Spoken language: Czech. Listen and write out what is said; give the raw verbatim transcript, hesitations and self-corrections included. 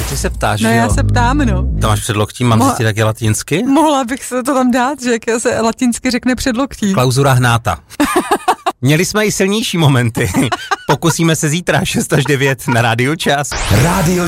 Ty se ptáš, No jo? já se ptám, no. To máš předloktí, mám Mo- zjistit, jak je latinsky? Mohla bych se to tam dát, že jak se latinsky řekne předloktí. Klauzura hnáta. Měli jsme i silnější momenty. Pokusíme se zítra šest až devět na Rádiu Čas. Rádio